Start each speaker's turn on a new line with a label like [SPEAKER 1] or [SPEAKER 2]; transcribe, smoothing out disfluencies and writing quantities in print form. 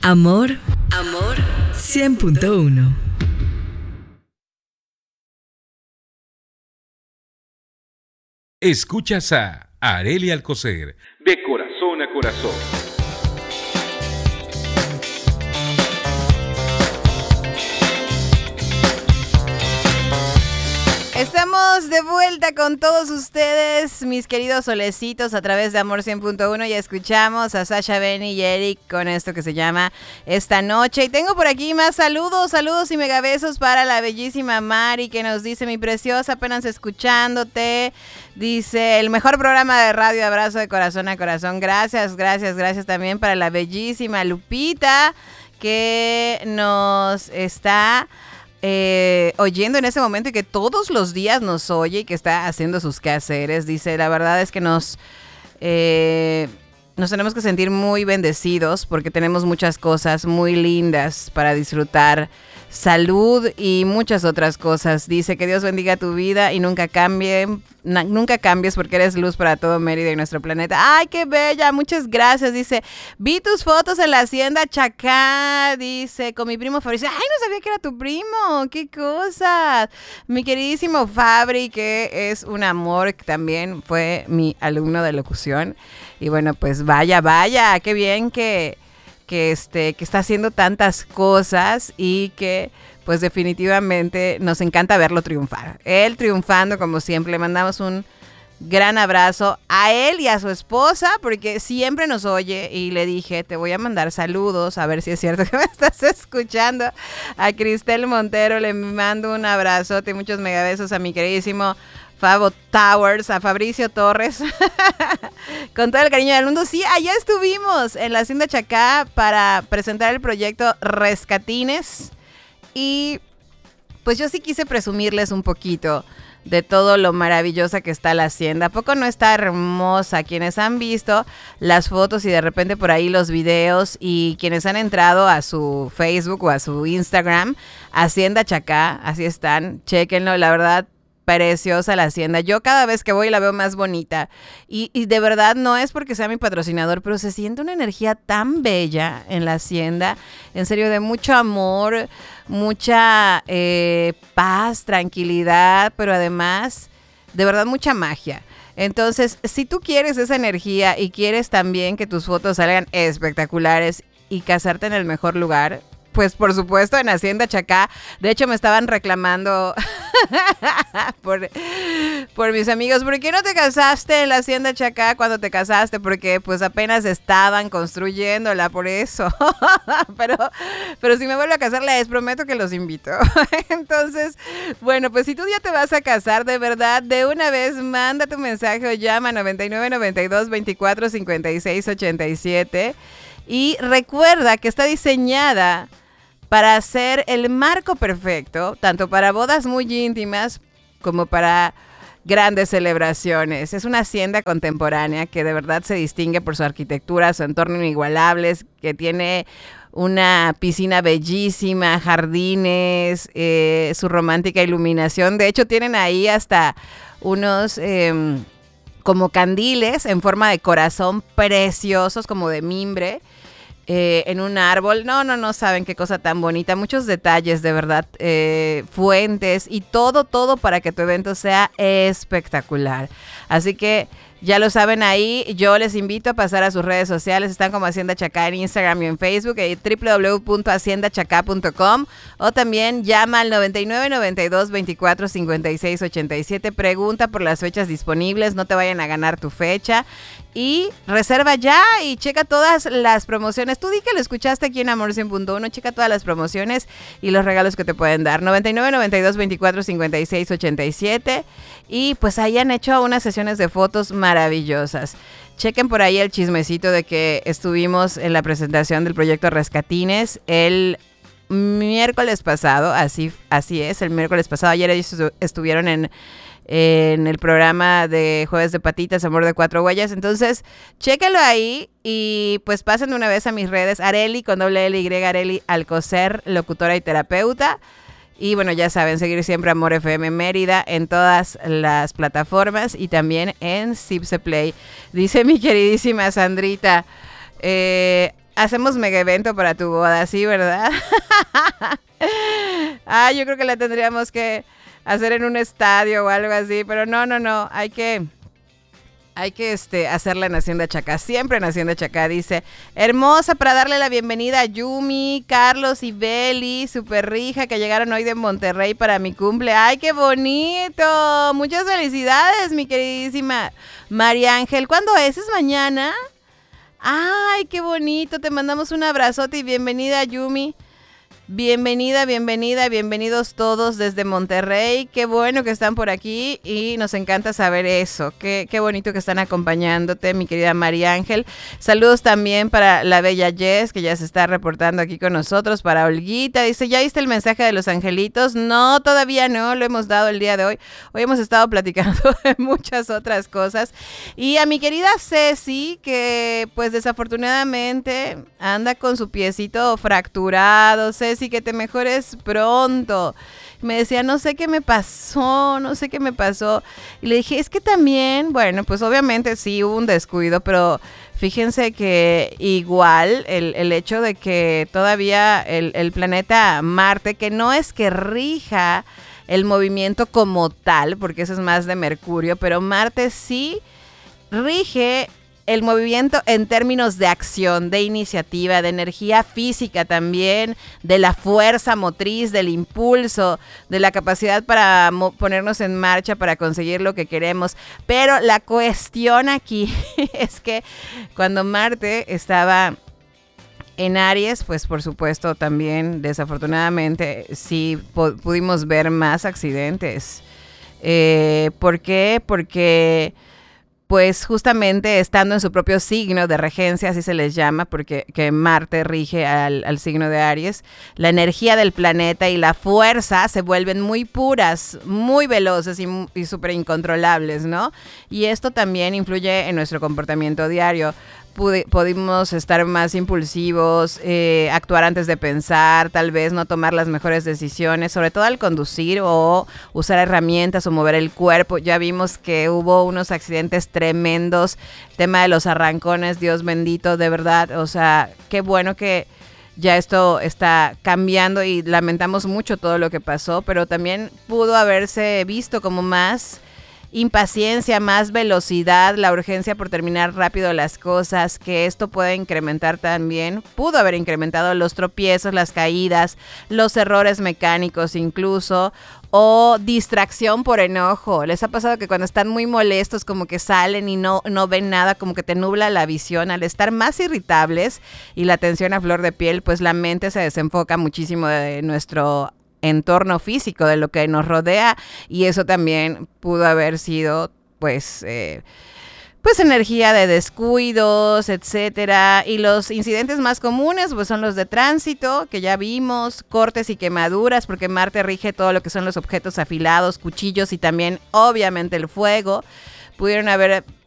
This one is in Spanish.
[SPEAKER 1] Amor 100.1.
[SPEAKER 2] Escuchas a Arely Alcocer, de corazón a corazón.
[SPEAKER 3] Estamos de vuelta con todos ustedes, mis queridos solecitos, a través de Amor 100.1. Ya escuchamos a Sasha, Benny y Eric con esto que se llama Esta Noche. Y tengo por aquí más saludos y megabesos para la bellísima Mari, que nos dice: mi preciosa, apenas escuchándote. Dice: el mejor programa de radio, abrazo de corazón a corazón. Gracias también para la bellísima Lupita, que nos está oyendo en ese momento y que todos los días nos oye y que está haciendo sus quehaceres. Dice: la verdad es que nos tenemos que sentir muy bendecidos porque tenemos muchas cosas muy lindas para disfrutar, salud y muchas otras cosas. Dice: que Dios bendiga tu vida y nunca cambies porque eres luz para todo Mérida y nuestro planeta. ¡Ay, qué bella! Muchas gracias. Dice: vi tus fotos en la hacienda Chacá, dice, con mi primo Fabricio. ¡Ay, no sabía que era tu primo! ¡Qué cosas! Mi queridísimo Fabri, que es un amor, que también fue mi alumno de locución. Y bueno, pues vaya, qué bien que está haciendo tantas cosas y que pues definitivamente nos encanta verlo triunfar. Él triunfando como siempre. Le mandamos un gran abrazo a él y a su esposa, porque siempre nos oye, y le dije: te voy a mandar saludos, a ver si es cierto que me estás escuchando. A Cristel Montero le mando un abrazote y muchos megabesos. A mi queridísimo Fabo Towers, a Fabricio Torres, con todo el cariño del mundo. Sí, allá estuvimos en la hacienda Chacá para presentar el proyecto Rescatines, y pues yo sí quise presumirles un poquito de todo lo maravillosa que está la hacienda. ¿A poco no está hermosa? Quienes han visto las fotos y de repente por ahí los videos, y quienes han entrado a su Facebook o a su Instagram, Hacienda Chacá, así están, chéquenlo, la verdad, preciosa la hacienda. Yo cada vez que voy la veo más bonita, y de verdad no es porque sea mi patrocinador, pero se siente una energía tan bella en la hacienda, en serio, de mucho amor, mucha paz, tranquilidad, pero además de verdad mucha magia. Entonces, si tú quieres esa energía y quieres también que tus fotos salgan espectaculares y casarte en el mejor lugar, pues por supuesto en Hacienda Chacá. De hecho me estaban reclamando por mis amigos: ¿por qué no te casaste en la Hacienda Chacá cuando te casaste? Porque pues apenas estaban construyéndola, por eso. pero si me vuelvo a casar, les prometo que los invito. Entonces, bueno, pues si tú ya te vas a casar, de verdad, de una vez manda tu mensaje o llama a 99 92 24 56 87, y recuerda que está diseñada para hacer el marco perfecto, tanto para bodas muy íntimas como para grandes celebraciones. Es una hacienda contemporánea que de verdad se distingue por su arquitectura, su entorno inigualables, que tiene una piscina bellísima, jardines, su romántica iluminación. De hecho, tienen ahí hasta unos como candiles en forma de corazón preciosos, como de mimbre, en un árbol. No saben qué cosa tan bonita. Muchos detalles, de verdad, fuentes y todo para que tu evento sea espectacular. Así que ya lo saben ahí. Yo les invito a pasar a sus redes sociales. Están como Hacienda Chacá en Instagram y en Facebook, www.haciendachacá.com, o también llama al 99 92 24 56 87. Pregunta por las fechas disponibles. No te vayan a ganar tu fecha. Y reserva ya y checa todas las promociones. Tú di que lo escuchaste aquí en Amor 100.1. Checa todas las promociones y los regalos que te pueden dar. 99 92 24 56 87. Y pues ahí han hecho unas sesiones de fotos maravillosas. Chequen por ahí el chismecito de que estuvimos en la presentación del proyecto Rescatines el miércoles pasado. Así es, el miércoles pasado. Ayer ellos estuvieron en el programa de Jueves de Patitas, Amor de Cuatro Huellas. Entonces, chéquenlo ahí y pues pasen de una vez a mis redes. Arely, con doble L Y, Arely Alcocer, locutora y terapeuta. Y bueno, ya saben, seguir siempre Amor FM Mérida en todas las plataformas y también en Cipse Play. Dice mi queridísima Sandrita, hacemos mega evento para tu boda, ¿sí, verdad? Yo creo que la tendríamos que hacer en un estadio o algo así, pero no, hay que hacerla en Hacienda Chacá, siempre en Hacienda Chacá. Dice, hermosa, para darle la bienvenida a Yumi, Carlos y Beli, super rija, que llegaron hoy de Monterrey para mi cumple. ¡Ay, qué bonito! Muchas felicidades, mi queridísima María Ángel. ¿Cuándo es? ¿Es mañana? ¡Ay, qué bonito! Te mandamos un abrazote y bienvenida, Yumi. Bienvenidos todos desde Monterrey. Qué bueno que están por aquí y nos encanta saber eso. Qué bonito que están acompañándote, mi querida María Ángel. Saludos también para la bella Jess, que ya se está reportando aquí con nosotros. Para Olguita, dice, ¿ya viste el mensaje de los angelitos? No, todavía no, lo hemos dado el día de hoy. Hoy hemos estado platicando de muchas otras cosas. Y a mi querida Ceci, que pues desafortunadamente anda con su piecito fracturado. Ceci, que te mejores pronto. Me decía, no sé qué me pasó. Y le dije, es que también, bueno, pues obviamente sí hubo un descuido, pero fíjense que igual el hecho de que todavía el planeta Marte, que no es que rija el movimiento como tal, porque eso es más de Mercurio, pero Marte sí rige el movimiento en términos de acción, de iniciativa, de energía física también, de la fuerza motriz, del impulso, de la capacidad para ponernos en marcha para conseguir lo que queremos. Pero la cuestión aquí es que cuando Marte estaba en Aries, pues por supuesto también desafortunadamente sí pudimos ver más accidentes. ¿Por qué? Porque pues justamente estando en su propio signo de regencia, así se les llama, porque que Marte rige al signo de Aries, la energía del planeta y la fuerza se vuelven muy puras, muy veloces y súper incontrolables, ¿no? Y esto también influye en nuestro comportamiento diario. Pudimos estar más impulsivos, actuar antes de pensar, tal vez no tomar las mejores decisiones, sobre todo al conducir o usar herramientas o mover el cuerpo. Ya vimos que hubo unos accidentes tremendos, el tema de los arrancones, Dios bendito, de verdad, o sea, qué bueno que ya esto está cambiando y lamentamos mucho todo lo que pasó, pero también pudo haberse visto como más impaciencia, más velocidad, la urgencia por terminar rápido las cosas, que esto puede incrementar también, pudo haber incrementado los tropiezos, las caídas, los errores mecánicos incluso, o distracción por enojo. ¿Les ha pasado que cuando están muy molestos como que salen y no ven nada, como que te nubla la visión? Al estar más irritables y la tensión a flor de piel, pues la mente se desenfoca muchísimo de nuestro entorno físico, de lo que nos rodea, y eso también pudo haber sido pues energía de descuidos, etcétera. Y los incidentes más comunes pues son los de tránsito, que ya vimos, cortes y quemaduras, porque Marte rige todo lo que son los objetos afilados, cuchillos y también obviamente el fuego. Pudieron haber